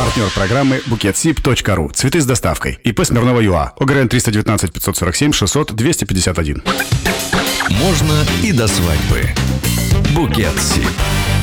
Партнер программы BuketSip.ru. Цветы с доставкой. ИП Смирнова ЮА. ОГРН 319 547 600 251. Можно и до свадьбы. BuketSip.